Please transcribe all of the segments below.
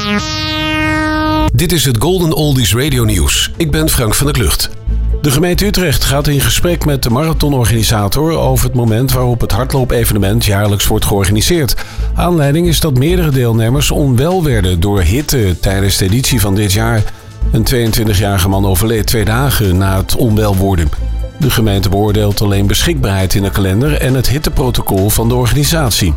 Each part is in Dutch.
Dit is het Golden Oldies Radio Nieuws. Ik ben Frank van der Klucht. De gemeente Utrecht gaat in gesprek met de marathonorganisator over het moment waarop het hardloopevenement jaarlijks wordt georganiseerd. Aanleiding is dat meerdere deelnemers onwel werden door hitte tijdens de editie van dit jaar. Een 22-jarige man overleed 2 dagen na het onwel worden. De gemeente beoordeelt alleen beschikbaarheid in de kalender en het hitteprotocol van de organisatie.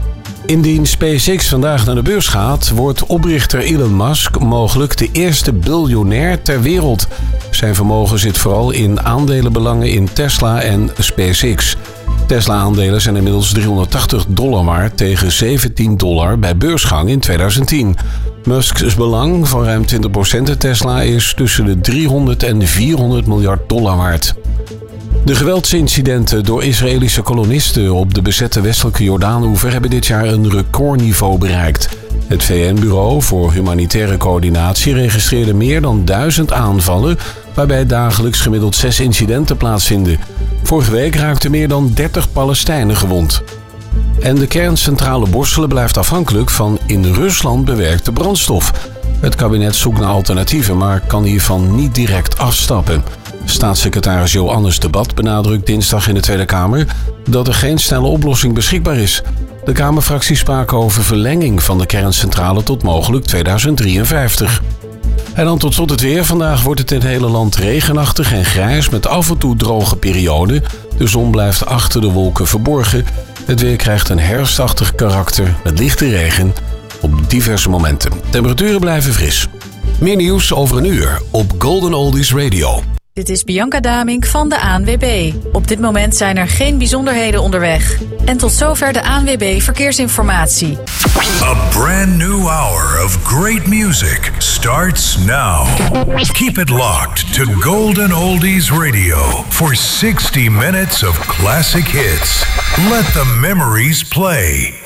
Indien SpaceX vandaag naar de beurs gaat, wordt oprichter Elon Musk mogelijk de eerste biljonair ter wereld. Zijn vermogen zit vooral in aandelenbelangen in Tesla en SpaceX. Tesla-aandelen zijn inmiddels $380 waard tegen $17 bij beursgang in 2010. Musk's belang van ruim 20% in Tesla is tussen de $300 en $400 miljard waard. De geweldsincidenten door Israëlische kolonisten op de bezette westelijke Jordaanoever hebben dit jaar een recordniveau bereikt. Het VN-bureau voor Humanitaire Coördinatie registreerde meer dan 1000 aanvallen, waarbij dagelijks gemiddeld 6 incidenten plaatsvinden. Vorige week raakten meer dan 30 Palestijnen gewond. En de kerncentrale Borselen blijft afhankelijk van in Rusland bewerkte brandstof. Het kabinet zoekt naar alternatieven, maar kan hiervan niet direct afstappen. Staatssecretaris Johannes de Bat benadrukt dinsdag in de Tweede Kamer dat er geen snelle oplossing beschikbaar is. De Kamerfracties spraken over verlenging van de kerncentrale tot mogelijk 2053. En dan tot slot het weer. Vandaag wordt het in het hele land regenachtig en grijs met af en toe droge perioden. De zon blijft achter de wolken verborgen. Het weer krijgt een herfstachtig karakter met lichte regen op diverse momenten. Temperaturen blijven fris. Meer nieuws over een uur op Golden Oldies Radio. Dit is Bianca Damink van de ANWB. Op dit moment zijn er geen bijzonderheden onderweg. En tot zover de ANWB Verkeersinformatie. A brand new hour of great music starts now. Keep it locked to Golden Oldies Radio for 60 minutes of classic hits. Let the memories play.